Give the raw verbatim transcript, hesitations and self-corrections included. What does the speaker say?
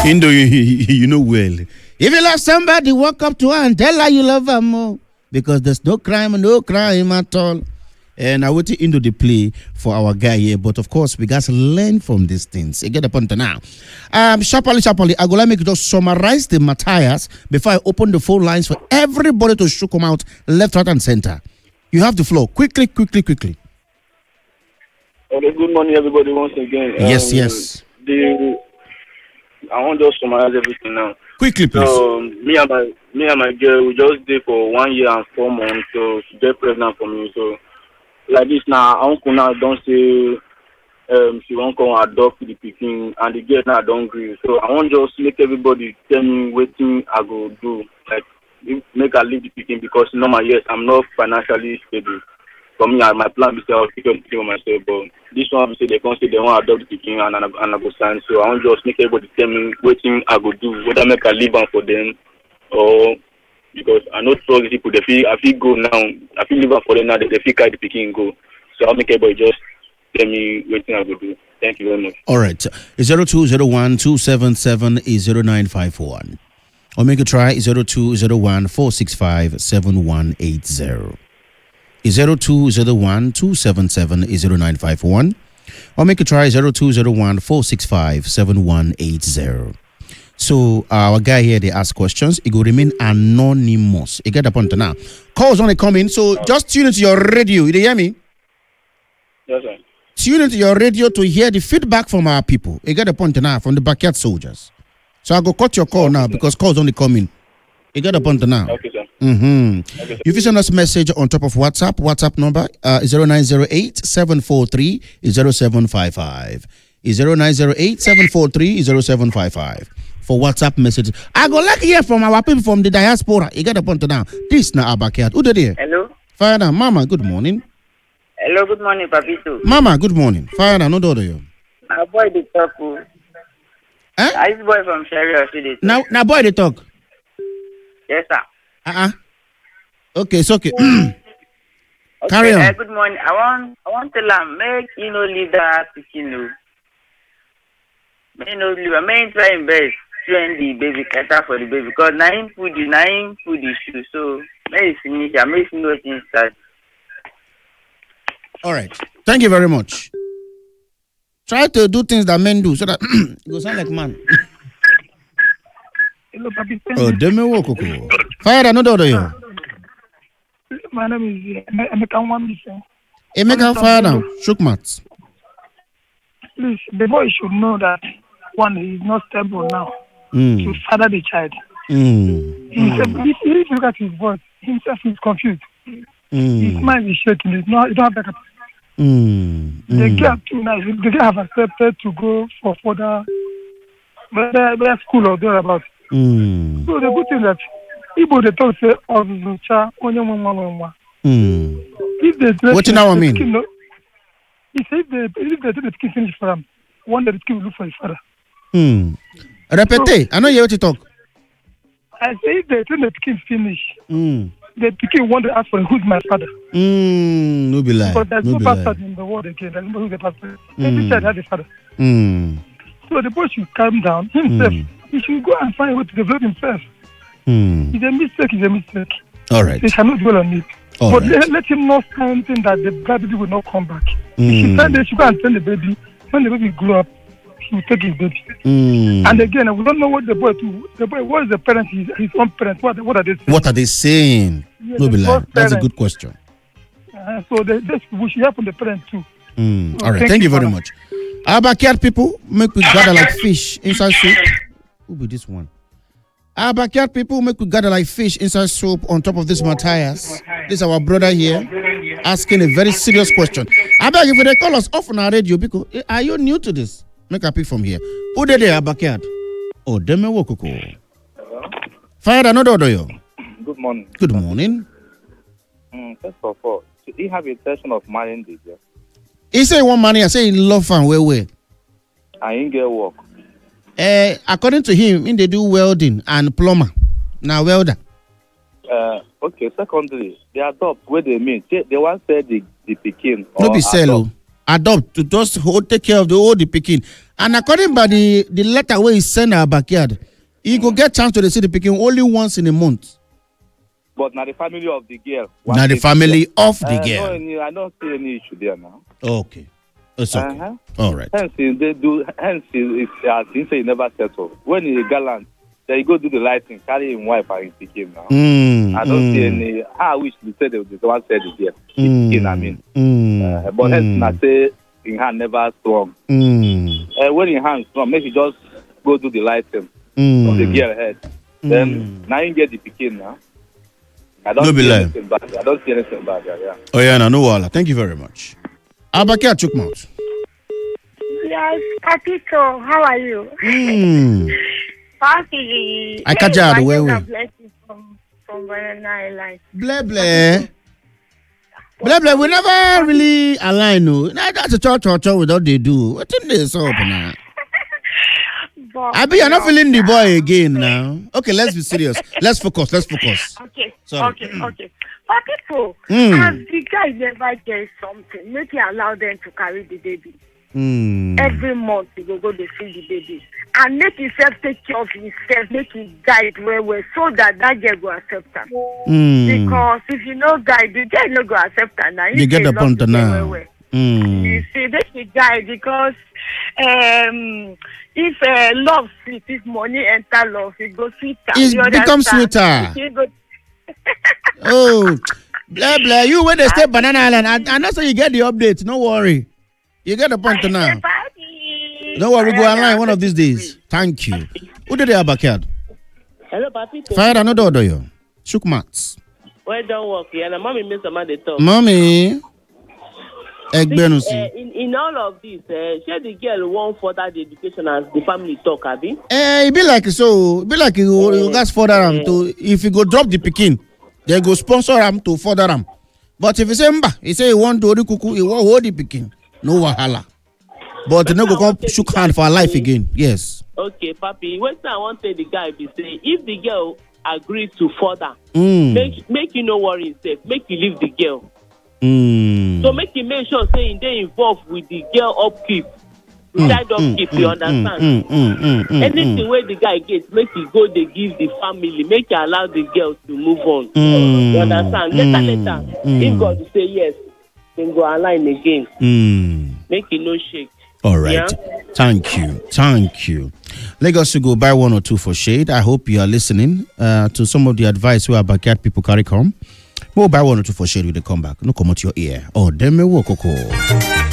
Indo, you, you know well. If you love somebody, walk up to her and tell her you love her more. Because there's no crime, no crime at all. And I went to Indo the play for our guy here. But of course, we got to learn from these things. You get the point now. Um, sharply, sharply, I'm going to just summarize the Matthias before I open the phone lines for everybody to shoot come out left, right, and center. You have the floor. Quickly, quickly, quickly. Okay, good morning, everybody, once again. Yes, um, yes. The, I want to just summarize everything now. Quickly, please. So, me and my me and my girl, we just did for one year and four months, so she get pregnant for me. So, like this now, uncle now don't say um, she won't come adopt the pikin, and the girl now don't agree. So, I want just make everybody tell me what thing I go do. Like, make her leave the pikin because, no, my yes, I'm not financially stable. For me, my plan is to pick up the pikin myself, but this one, we say they can't say they want to adopt the pikin and, and, and I go sign. So, I want just make everybody tell me what thing I go do, whether make her leave them for them or because I know all the people, they feel, I feel go now, I feel leave them for them now, they, they feel carry the pikin go. So, I'll make everybody just tell me what thing I go do. Thank you very much. All right. zero two zero one two seven seven zero nine five one. Or make a try zero two zero one four six five seven one eight zero. zero two zero one two seven seven zero nine five one. Or make a try zero two zero one four six five seven one eight zero. So our guy here, they ask questions. It will remain anonymous. You get the point now. Calls only coming. So just tune into your radio. You hear me? Yes, sir. Tune into your radio to hear the feedback from our people. You get the point now from the backyard soldiers. So I go cut your call now because calls only coming. You get the point now. Okay, sir. Mm-hmm. Okay, sir. If you send us a message on top of WhatsApp, WhatsApp number uh, zero nine zero eight seven four three zero seven five five. zero nine zero eight seven four three zero seven five five for WhatsApp messages. I go like hear from our people from the diaspora. You get the point now. This now our backyard. Who did it? Hello. Fire now, Mama. Good morning. Hello, good morning, Papito. Mama, good morning. Fire now, no daughter you. My boy, the talk. oh. Eh? I is boy from Sharia City. Now, now, boy, they talk. Yes, sir. Uh uh Okay, it's okay. Okay, Carry on. Uh, good morning. I want, I want to tell him, make you know leave that pikin. No. May no leave. May try him best train the baby, cater for the baby, because now him food, now him food issue. So may he finish. I may he know things that. All right. Thank you very much. Try to do things that men do so that it goes sound like man. Hello, Papi. Oh, deme wo koko. Fire no daughter you. My name is Emeka Nwambise. Emeka fire now. Shook mat. Please, the boy should know that one, he is not stable now. Mm. To father the child. Mm. Himself, if you look at his voice, himself is confused. His Mm. mind is shaking. He's not, he don't have backup. Mm. The Mm. girl too now, the girl have accepted to go for further whether school or thereabout. Mm. So the good thing that Igbo they talk say Ozucha onye nwe nwa nwe nwa. Mm. If they What you now the mean? pikin no- He said they if they do the pikin finish for him, one day the pikin will look for his father. Mm. Repete. I know you hear what you talk. I say if they do the pikin finish, Mm. the pikin want to ask for who's my father. Mm. No be lie. But there's No no be bastard lie. in the world again. There's no who's the bastard. Every Mm. child has a father. Mm. So the boy should calm down himself. Mm. He should go and find a way to develop himself. Mm. It's a mistake, it's a mistake. All right. They cannot dwell on it. All but right. let, let him not find anything that the baby will not come back. Mm. If he find they should go and tell the baby, when the baby grow up, he will take his baby. Mm. And again, we don't know what the boy do. The boy, what is the parent, his, his own parents, what, what are they saying? What are they saying? Yeah, No be the lie. first That's a parent. good question. Uh, so the, this, we should help the parents too. Mm. So All right. thank Thank you you, very Father. much. Our backyard people make we gather like fish inside soup. Who be this one? Our backyard people make we gather like fish inside soup on top of this Matthias. This is our brother here asking a very serious question. I beg if they call us off on our radio because eh, are you new to this? Make a pick from here. Who did they our backyard? Oh, Deme Wokoko. Fire another order yo. Good morning. Good morning. Mm, first of all, did he have intention of marrying this girl? He say one money, I say he love and where where. I ain't get work. Uh, according to him, in they do welding and plumber. Now welder. Uh, okay, secondly, they adopt where they mean. They, they want to sell the, the pikin. No or be sell. adopt. oh. adopt to just hold take care of the old the pikin. And according by the the letter where he send our backyard, he go get chance to dey see the pikin only once in a month. But now the family of the girl. Now the family of the uh, girl. No, any, I don't see any issue there now. Okay. It's okay. Uh-huh. All right. Hence, they do. Hence, it's as he say he never settle. When he gallant, then he go do the lighting, carry him wife and his pikin now. Mm, I don't mm. see any. I wish they said they the one said it here. Mm, Pikin, I mean. Mm, Uh, but mm, hence, I say in hand never strong. mm, Uh, when in hand strong, make you just go do the lighting mm, on the girl head. mm. Then now you get the pikin now. I don't No be see lie. anything bad. I don't see anything bad there. Yeah. Oh yeah, no, no wala. Thank you very much. Abakia Chukmouth. Yes, Papito, how are you? Mm. Papi, I catch you the way we. From, from Banana Island. Blah blah. Blah blah. We never really align. No, nah, that's a talk talk talk without they do. What in this up now? But, I be you're not feeling the boy again now. Okay, let's be serious. Let's focus. Let's focus. Okay, Sorry. okay, okay. Papito, Mm. as the guy never get something, make you allow them to carry the baby. Mm. Every month, you go go to see the baby. And make himself take care of himself, make him guide well, well, so that that girl will accept her. Mm. Because if you no guide, the girl no go accept her now. You get the point now. Well, well. Mm. You see, this is guy because um, if uh, love sweet, if money enter love, it goes sweeter. It You becomes understand? sweeter. It go- Oh, blah blah. You when they stay Banana Island, and, and that's how you get the updates. No worry. You get the point now. Bye. Don't worry, go online one of these days. Thank you. Who did they have backyard? Hello, Papito. Fire another order, yo. Shook mats. Well, don't work here. And mommy miss some of the talk. Mommy. Egbenusi. Uh, in, in all of this, uh, share the girl won't further the education as the family talk, Abi. Eh, it be like so. It be like you, you guys further am to. If you go drop the pikin, they go sponsor am to further am. But if you say mba, he say he want to hold the kuku, he want hold the pikin. No wahala. But you no go come shook hand for life again. Yes. Okay, Papi. What I want to tell the guy be say, if the girl agrees to further, Mm. make make you no worry himself. Make you leave the girl. Mm. So make you make sure say they involved with the girl upkeep, mm. child upkeep. Mm, you mm, understand? Mm, mm, mm, mm, Anything mm. where the guy gets, make you go. They give the family. Make you allow the girl to move on. Mm, You understand? Later, mm, later, mm. if God say yes, then go align again. Mm. Make you no shake. All right. Yeah? Thank you. Thank you. Lagos to go buy one or two for shade. I hope you are listening uh, to some of the advice where backyard people carry come. We'll buy one or two for shade when they come back. No come out your ear. Oh, them me walk.